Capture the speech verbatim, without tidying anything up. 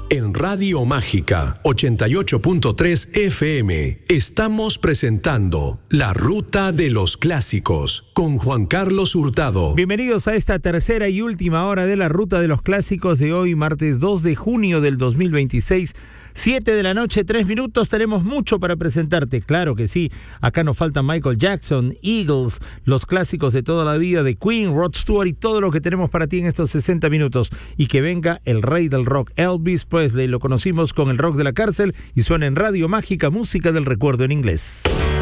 En Radio Mágica ochenta y ocho punto tres F M estamos presentando La Ruta de los Clásicos con Juan Carlos Hurtado. Bienvenidos a esta tercera y última hora de La Ruta de los Clásicos de hoy, martes dos de junio del dos mil veintiséis. siete de la noche, tres minutos, tenemos mucho para presentarte, claro que sí. Acá nos faltan Michael Jackson, Eagles, los clásicos de toda la vida de Queen, Rod Stewart y todo lo que tenemos para ti en estos sesenta minutos. Y que venga el rey del rock, Elvis Presley, lo conocimos con el rock de la cárcel y suena en Radio Mágica, música del recuerdo en inglés.